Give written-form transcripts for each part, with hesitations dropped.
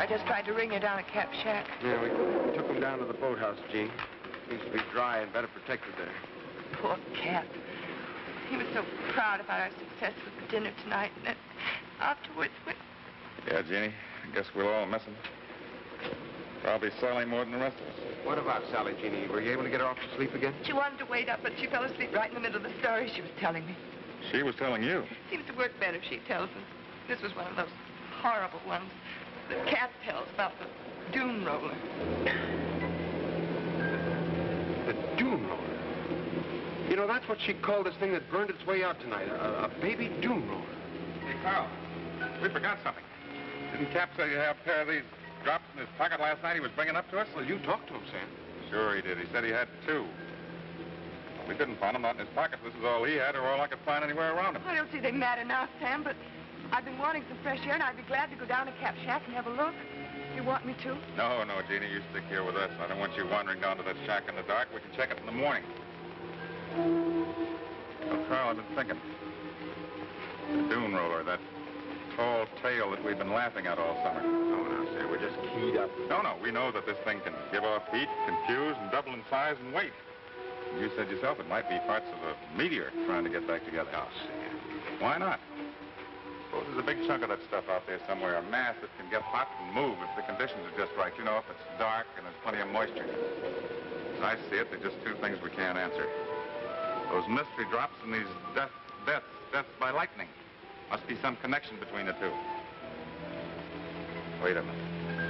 I just tried to ring you down at Cap Shack. Yeah, we took him down to the boathouse, Jean. Seems to be dry and better protected there. Poor Cap. He was so proud about our success with the dinner tonight, and then afterwards, Yeah, Jeannie, I guess we'll all miss him. Probably Sally more than the rest of us. What about Sally, Jeannie? Were you able to get her off to sleep again? she wanted to wait up, but she fell asleep right in the middle of the story she was telling me. She was telling you. Seems to work better if she tells them. This was one of those horrible ones that Cap tells about the dune roller. The dune roller? You know, that's what she called this thing that burned its way out tonight, a baby dune roller. Hey, Carl, we forgot something. Didn't Cap say you have a pair of these drops in his pocket last night he was bringing up to us? Well, you talked to him, Sam. Sure he did. He said he had 2. We didn't find them, not in his pocket. This is all he had or all I could find anywhere around him. I don't see they matter now, Sam, but I've been wanting some fresh air, and I'd be glad to go down to Cap Shack and have a look. You want me to? No, Jeannie, you stick here with us. I don't want you wandering down to that shack in the dark. We can check it in the morning. Oh, Carl, I've been thinking. The dune roller, that tall tale that we've been laughing at all summer. Oh, now, Sam, we're just keyed up. No, we know that this thing can give off heat, confuse, and double in size and weight. You said yourself it might be parts of a meteor trying to get back together. Oh, Sam. Why not? Suppose there's a big chunk of that stuff out there somewhere, a mass that can get hot and move if the conditions are just right. You know, if it's dark and there's plenty of moisture. As I see it, there are just 2 things we can't answer. Those mystery drops and these deaths by lightning. Must be some connection between the 2. Wait a minute.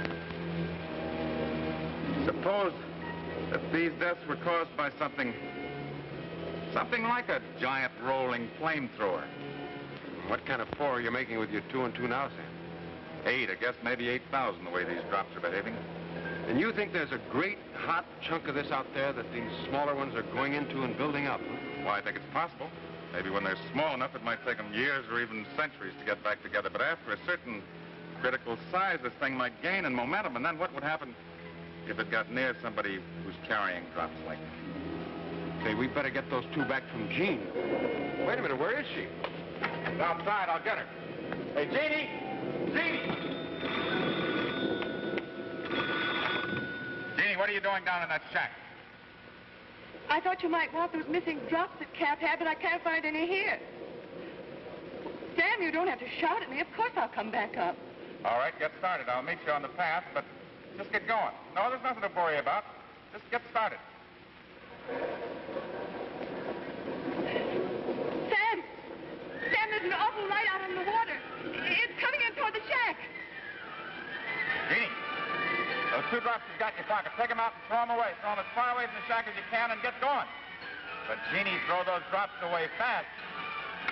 Suppose that these deaths were caused by something like a giant rolling flamethrower. What kind of 4 are you making with your 2 and 2 now, Sam? 8, I guess maybe 8,000 the way these drops are behaving. And you think there's a great hot chunk of this out there that these smaller ones are going into and building up? Huh? Well, I think it's possible. Maybe when they're small enough, it might take them years or even centuries to get back together. But after a certain critical size, this thing might gain in momentum. And then what would happen if it got near somebody who's carrying drops like that? Say, we better get those 2 back from Jean. Wait a minute, where is she? She's outside. I'll get her. Hey, Jeannie! Jeannie! Jeannie, what are you doing down in that shack? I thought you might want those missing drops that Cap had, but I can't find any here. Sam, you don't have to shout at me. Of course I'll come back up. All right, get started. I'll meet you on the path, but just get going. No, there's nothing to worry about. Just get started. Sam! Sam, there's an awful light out on the water. It's coming in toward the shack. Jeannie, those 2 drops you've got in your pocket, take them out and throw them away. Throw them as far away from the shack as you can and get going. But, Jeannie, throw those drops away fast.